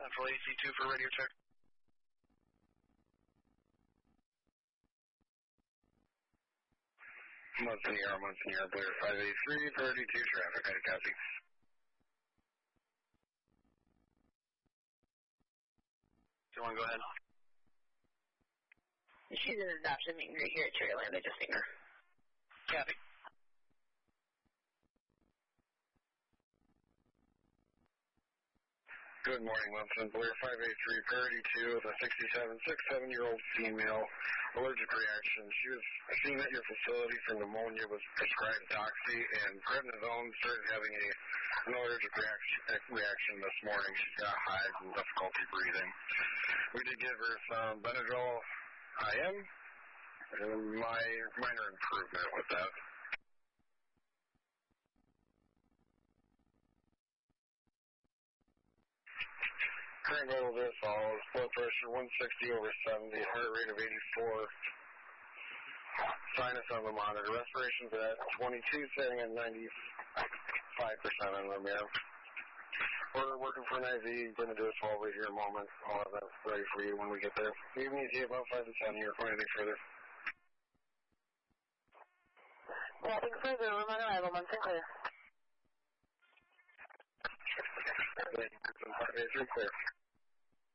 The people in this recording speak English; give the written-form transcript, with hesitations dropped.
Central AC2 for radio check. Monsignor, Blair 583, 32 traffic, I copy. Do you want to go ahead? She's an adoption meet and greet here at Cherryland. I just seen her. Copy. Good morning, Munson. Blair 583, 32, with a 67-year-old female, allergic reaction. She was seen at your facility for pneumonia, was prescribed Doxy, and prednisone, started having an allergic reaction this morning. She's got hives and difficulty breathing. We did give her some Benadryl IM, and minor improvement with that. Current vitals as follows: blood pressure 160/70, heart rate of 84, sinus on the monitor, respirations at 22, setting at 95% on the mirror. We're working for an IV, going to do a 12 right here in a moment. I'll have that ready for you when we get there. You can easy about 5 to 10 here for anything further. Nothing further, room on arrival, Munson clear. Clear.